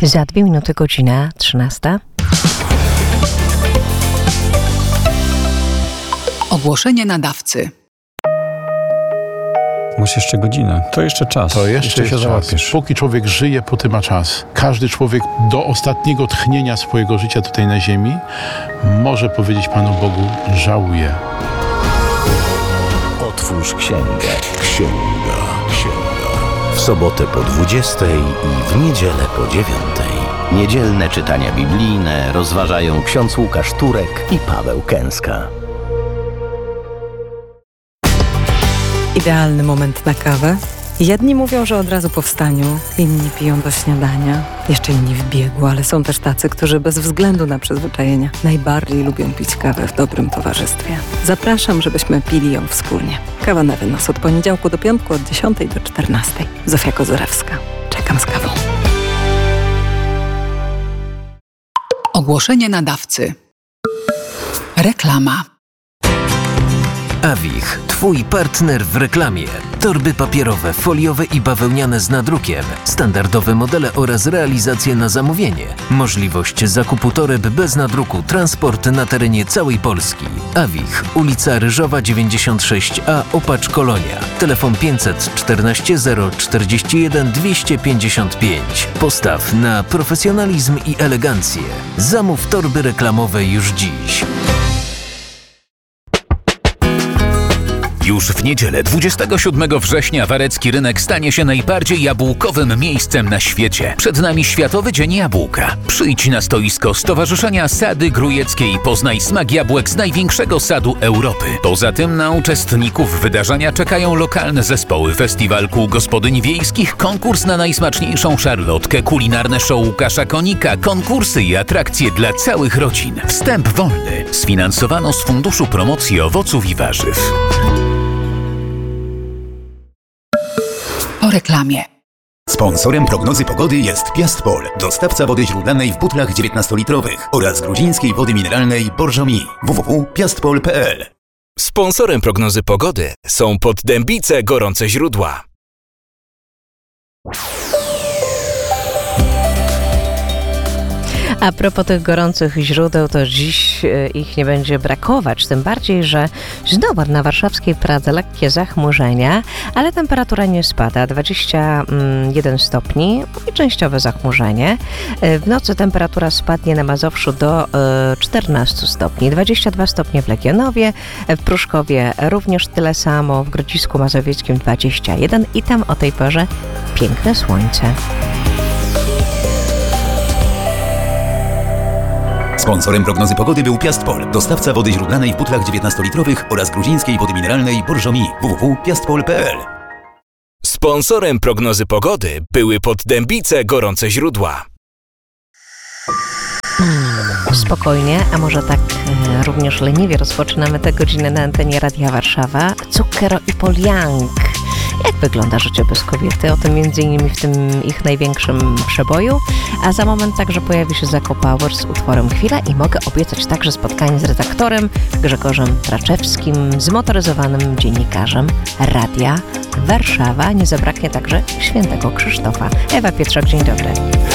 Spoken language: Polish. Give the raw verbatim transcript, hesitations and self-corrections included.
Za dwie minuty godzina trzynasta. Ogłoszenie nadawcy. Masz jeszcze godzinę. To jeszcze czas. To jeszcze, jeszcze się jest czas. załapiesz. Póki człowiek żyje, póty ma czas. Każdy człowiek do ostatniego tchnienia swojego życia tutaj na ziemi może powiedzieć Panu Bogu: żałuję. Otwórz księgę. Księga. Księga. W sobotę po dwudziestej i w niedzielę po dziewiątej. Niedzielne czytania biblijne rozważają ksiądz Łukasz Turek i Paweł Kęska. Idealny moment na kawę. Jedni mówią, że od razu po wstaniu, inni piją do śniadania, jeszcze inni w biegu, ale są też tacy, którzy bez względu na przyzwyczajenia najbardziej lubią pić kawę w dobrym towarzystwie. Zapraszam, żebyśmy pili ją wspólnie. Kawa na wynos od poniedziałku do piątku od dziesiątej do czternastej. Zofia Kozorewska. Czekam z kawą. Ogłoszenie nadawcy. Reklama. Avich, twój partner w reklamie. Torby papierowe, foliowe i bawełniane z nadrukiem, standardowe modele oraz realizacje na zamówienie. Możliwość zakupu toreb bez nadruku, transport na terenie całej Polski. Avich, ulica Ryżowa dziewięćdziesiąt sześć A, Opacz, Kolonia. Telefon pięćset czternaście zero czterdzieści jeden dwieście pięćdziesiąt pięć. Postaw na profesjonalizm i elegancję. Zamów torby reklamowe już dziś. Już w niedzielę dwudziestego siódmego września Warecki Rynek stanie się najbardziej jabłkowym miejscem na świecie. Przed nami Światowy Dzień Jabłka. Przyjdź na stoisko Stowarzyszenia Sady Grujeckie i poznaj smak jabłek z największego sadu Europy. Poza tym na uczestników wydarzenia czekają lokalne zespoły, festiwal kół gospodyń wiejskich, konkurs na najsmaczniejszą szarlotkę, kulinarne show Łukasza Konika, konkursy i atrakcje dla całych rodzin. Wstęp wolny. Sfinansowano z Funduszu Promocji Owoców i Warzyw. Po reklamie. Sponsorem prognozy pogody jest Piastpol, dostawca wody źródlanej w butlach dziewiętnastolitrowych oraz gruzińskiej wody mineralnej Borżomi. w w w kropka piastpol kropka p l. Sponsorem prognozy pogody są Poddębice Gorące Źródła. A propos tych gorących źródeł, to dziś ich nie będzie brakować, tym bardziej, że znowu na warszawskiej Pradze lekkie zachmurzenia, ale temperatura nie spada, dwadzieścia jeden stopni i częściowe zachmurzenie. W nocy temperatura spadnie na Mazowszu do czternaście stopni, dwadzieścia dwa stopnie w Legionowie, w Pruszkowie również tyle samo, w Grodzisku Mazowieckim dwadzieścia jeden i tam o tej porze piękne słońce. Sponsorem prognozy pogody był Piastpol, dostawca wody źródlanej w butlach dziewiętnastolitrowych oraz gruzińskiej wody mineralnej Borżomi. w w w kropka piastpol kropka p l. Sponsorem prognozy pogody były Poddębice Gorące Źródła. Spokojnie, a może tak e, również leniwie rozpoczynamy tę godzinę na antenie Radia Warszawa. Zucchero i Poliang. Jak wygląda życie bez kobiety? O tym między innymi w tym ich największym przeboju. A za moment także pojawi się Zako Power z utworem Chwila i mogę obiecać także spotkanie z redaktorem Grzegorzem Traczewskim, zmotoryzowanym dziennikarzem Radia Warszawa. Nie zabraknie także Świętego Krzysztofa. Ewa Pietrzak, dzień dobry.